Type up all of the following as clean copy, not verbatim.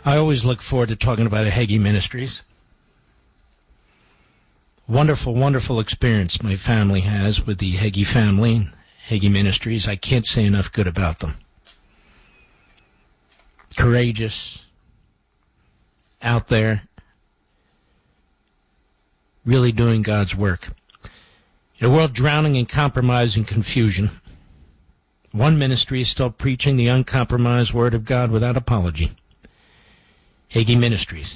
I always look forward to talking about Hagee Ministries. Wonderful, wonderful experience my family has with the Hagee family and Hagee Ministries. I can't say enough good about them. Courageous, out there, really doing God's work. In a world drowning in compromise and confusion, one ministry is still preaching the uncompromised Word of God without apology. Hagee Ministries.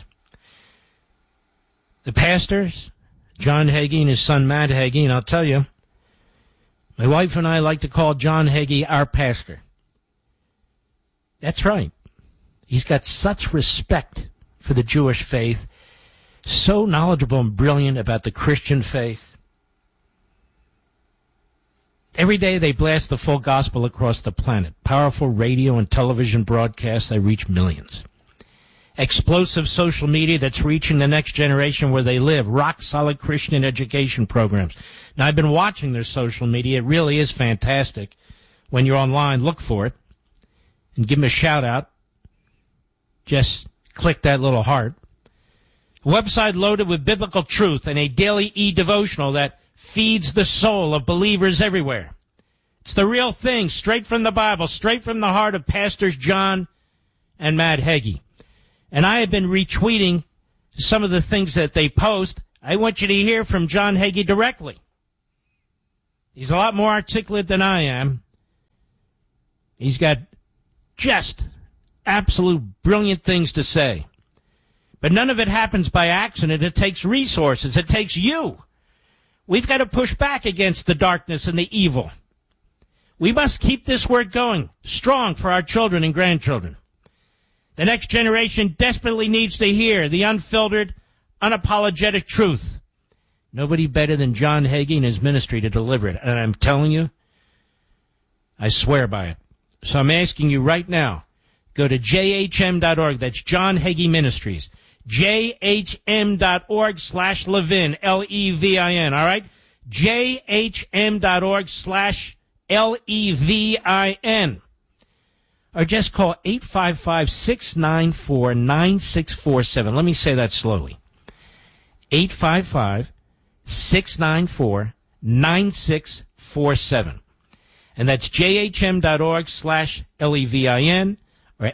The pastors, John Hagee and his son Matt Hagee, and I'll tell you, my wife and I like to call John Hagee our pastor. That's right. He's got such respect for the Jewish faith, so knowledgeable and brilliant about the Christian faith. Every day they blast the full gospel across the planet. Powerful radio and television broadcasts that reach millions. Explosive social media that's reaching the next generation where they live. Rock-solid Christian education programs. Now, I've been watching their social media. It really is fantastic. When you're online, look for it and give them a shout-out. Just click that little heart. A website loaded with biblical truth and a daily e-devotional that feeds the soul of believers everywhere. It's the real thing, straight from the Bible, straight from the heart of Pastors John and Matt Hagee. And I have been retweeting some of the things that they post. I want you to hear from John Hagee directly. He's a lot more articulate than I am. He's got just absolute brilliant things to say. But none of it happens by accident. It takes resources. It takes you. We've got to push back against the darkness and the evil. We must keep this work going, strong for our children and grandchildren. The next generation desperately needs to hear the unfiltered, unapologetic truth. Nobody better than John Hagee and his ministry to deliver it. And I'm telling you, I swear by it. So I'm asking you right now, go to jhm.org. That's John Hagee Ministries. jhm.org/Levin, Levin, all right? jhm.org/Levin. Or just call 855-694-9647. Let me say that slowly. 855-694-9647. And that's jhm.org/Levin or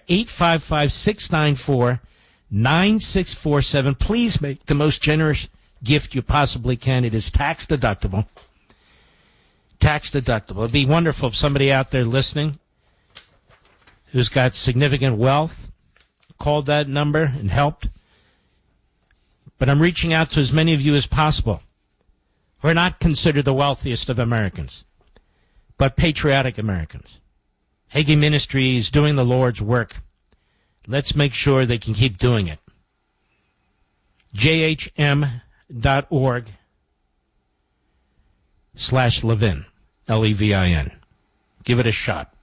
855-694-9647. Please make the most generous gift you possibly can. It is tax deductible. Tax deductible. It'd be wonderful if somebody out there listening who's got significant wealth called that number and helped. But I'm reaching out to as many of you as possible. We're not considered the wealthiest of Americans, but patriotic Americans. Hagee Ministries doing the Lord's work. Let's make sure they can keep doing it. jhm.org/Levin, Levin. Give it a shot.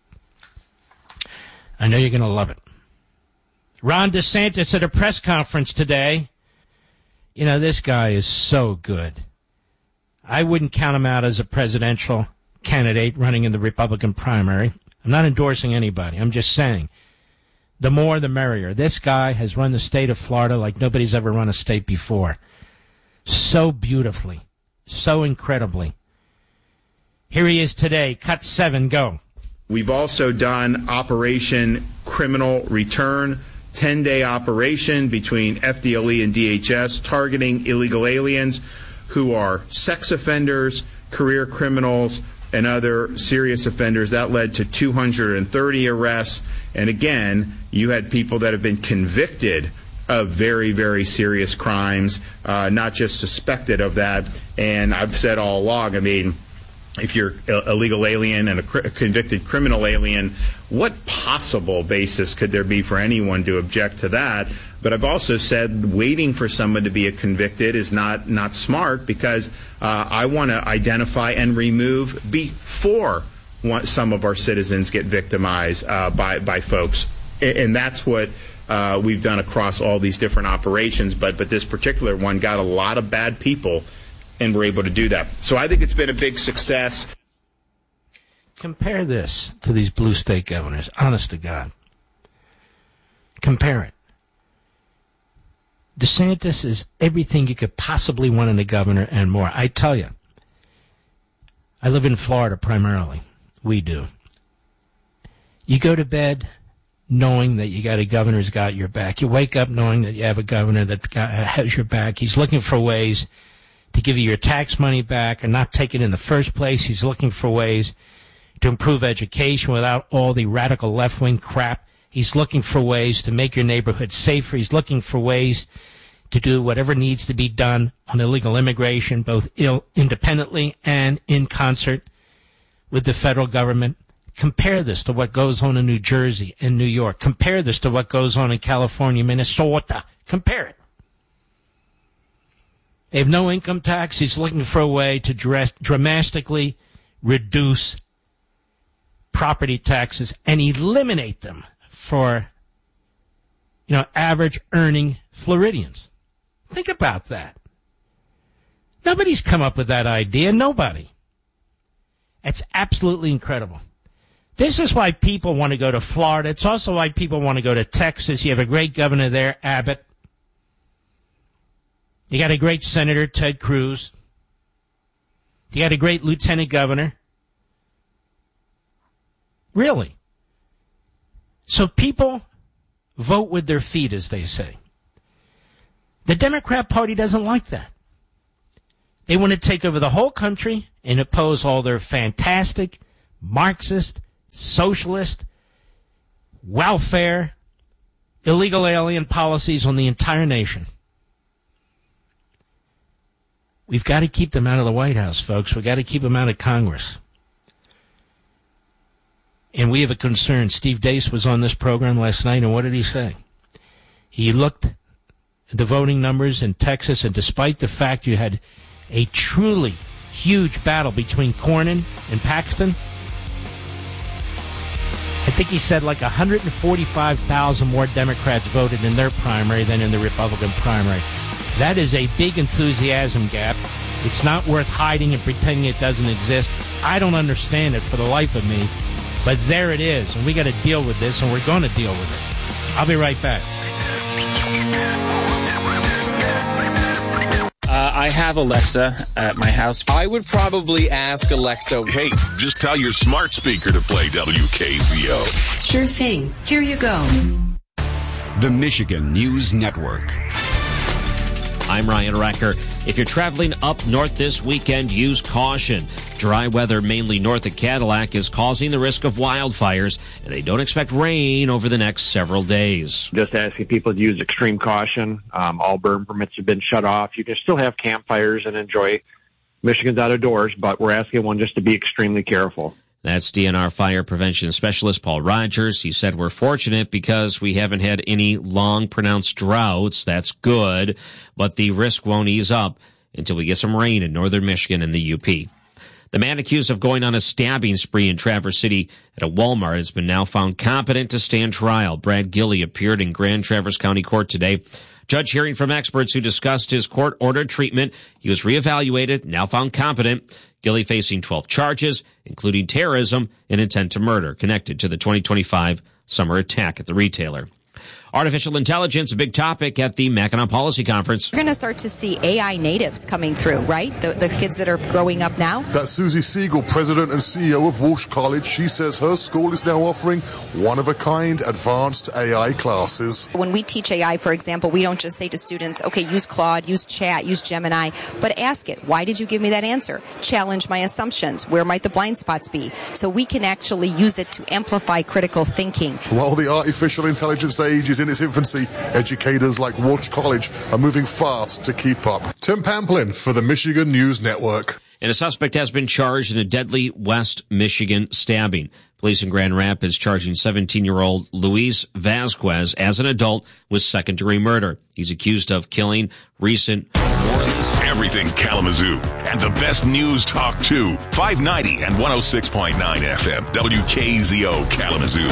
I know you're going to love it. Ron DeSantis at a press conference today. You know, this guy is so good. I wouldn't count him out as a presidential candidate running in the Republican primary. I'm not endorsing anybody. I'm just saying, the more the merrier. This guy has run the state of Florida like nobody's ever run a state before. So beautifully. So incredibly. Here he is today. Cut 7, go. We've also done Operation Criminal Return, 10-day operation between FDLE and DHS targeting illegal aliens who are sex offenders, career criminals, and other serious offenders. That led to 230 arrests. And again, you had people that have been convicted of very, very serious crimes, not just suspected of that. And I've said all along, I mean, if you're a illegal alien and a convicted criminal alien, what possible basis could there be for anyone to object to that? But I've also said waiting for someone to be convicted is not smart, because I want to identify and remove before some of our citizens get victimized by folks. And that's what we've done across all these different operations. But this particular one got a lot of bad people, and we're able to do that. So I think it's been a big success. Compare this to these blue state governors, honest to God. Compare it. DeSantis is everything you could possibly want in a governor and more. I tell you, I live in Florida primarily. We do. You go to bed knowing that you got a governor who's got your back. You wake up knowing that you have a governor that has your back. He's looking for ways to give you your tax money back or not take it in the first place. He's looking for ways to improve education without all the radical left-wing crap. He's looking for ways to make your neighborhood safer. He's looking for ways to do whatever needs to be done on illegal immigration, both independently and in concert with the federal government. Compare this to what goes on in New Jersey and New York. Compare this to what goes on in California, Minnesota. Compare it. They have no income tax. He's looking for a way to dramatically reduce property taxes and eliminate them for, average earning Floridians. Think about that. Nobody's come up with that idea. Nobody. It's absolutely incredible. This is why people want to go to Florida. It's also why people want to go to Texas. You have a great governor there, Abbott. You got a great senator, Ted Cruz. You got a great lieutenant governor. Really. So people vote with their feet, as they say. The Democrat Party doesn't like that. They want to take over the whole country and oppose all their fantastic Marxist, socialist, welfare, illegal alien policies on the entire nation. We've got to keep them out of the White House, folks. We've got to keep them out of Congress. And we have a concern. Steve Deace was on this program last night, and what did he say? He looked at the voting numbers in Texas, and despite the fact you had a truly huge battle between Cornyn and Paxton, I think he said like 145,000 more Democrats voted in their primary than in the Republican primary. That is a big enthusiasm gap. It's not worth hiding and pretending it doesn't exist. I don't understand it for the life of me, but there it is, and we got to deal with this, and we're going to deal with it. I'll be right back. I have Alexa at my house. I would probably ask Alexa, hey, just tell your smart speaker to play WKZO. Sure thing. Here you go. The Michigan News Network. I'm Ryan Recker. If you're traveling up north this weekend, use caution. Dry weather, mainly north of Cadillac, is causing the risk of wildfires, and they don't expect rain over the next several days. Just asking people to use extreme caution. All burn permits have been shut off. You can still have campfires and enjoy Michigan's outdoors, but we're asking everyone just to be extremely careful. That's DNR Fire Prevention Specialist Paul Rogers. He said we're fortunate because we haven't had any long pronounced droughts. That's good, but the risk won't ease up until we get some rain in northern Michigan and the UP. The man accused of going on a stabbing spree in Traverse City at a Walmart has been now found competent to stand trial. Brad Gilley appeared in Grand Traverse County Court today. Judge hearing from experts who discussed his court-ordered treatment. He was reevaluated, now found competent. Gilley facing 12 charges, including terrorism and intent to murder, connected to the 2025 summer attack at the retailer. Artificial intelligence, a big topic at the Mackinac Policy Conference. We're going to start to see AI natives coming through, right? The kids that are growing up now. That's Susie Siegel, president and CEO of Walsh College. She says her school is now offering one-of-a-kind advanced AI classes. When we teach AI, for example, we don't just say to students, okay, use Claude, use Chat, use Gemini, but ask it, why did you give me that answer? Challenge my assumptions. Where might the blind spots be? So we can actually use it to amplify critical thinking. While the artificial intelligence age is in its infancy, educators like Walsh College are moving fast to keep up. Tim Pamplin for the Michigan News Network. And a suspect has been charged in a deadly West Michigan stabbing. Police in Grand Rapids charging 17-year-old Luis Vasquez as an adult with second-degree murder. He's accused of killing recent... Everything Kalamazoo and the best news talk too. 590 and 106.9 FM. WKZO Kalamazoo.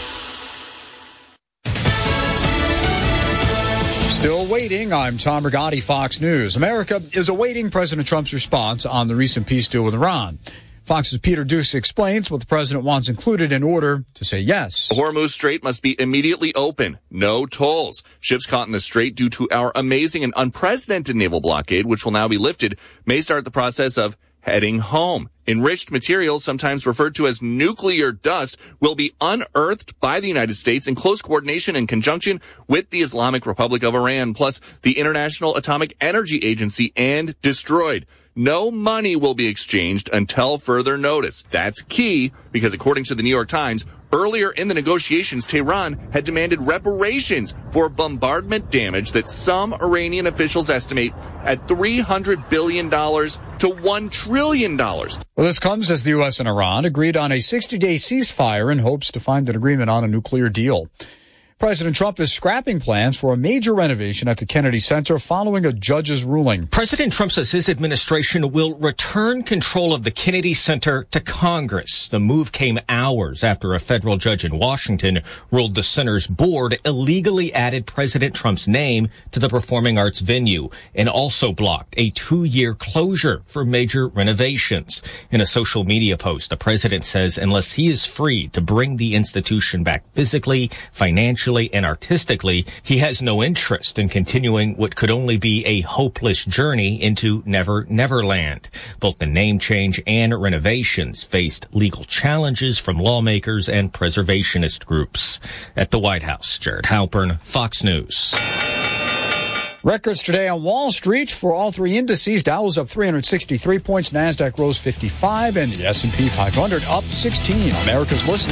Still waiting. I'm Tom Rigotti, Fox News. America is awaiting President Trump's response on the recent peace deal with Iran. Fox's Peter Dukes explains what the president wants included in order to say yes. The Hormuz Strait must be immediately open. No tolls. Ships caught in the strait due to our amazing and unprecedented naval blockade, which will now be lifted, may start the process of heading home. Enriched materials, sometimes referred to as nuclear dust, will be unearthed by the United States in close coordination and conjunction with the Islamic Republic of Iran, plus the International Atomic Energy Agency, and destroyed. No money will be exchanged until further notice. That's key because according to the New York Times, earlier in the negotiations, Tehran had demanded reparations for bombardment damage that some Iranian officials estimate at $300 billion to $1 trillion. Well, this comes as the U.S. and Iran agreed on a 60-day ceasefire in hopes to find an agreement on a nuclear deal. President Trump is scrapping plans for a major renovation at the Kennedy Center following a judge's ruling. President Trump says his administration will return control of the Kennedy Center to Congress. The move came hours after a federal judge in Washington ruled the center's board illegally added President Trump's name to the performing arts venue and also blocked a 2-year closure for major renovations. In a social media post, the president says unless he is free to bring the institution back physically, financially, and artistically, he has no interest in continuing what could only be a hopeless journey into Never Neverland. Both the name change and renovations faced legal challenges from lawmakers and preservationist groups. At the White House, Jared Halpern, Fox News. Records today on Wall Street for all three indices. Dow was up 363 points, NASDAQ rose 55, and the S&P 500 up 16. America's listening.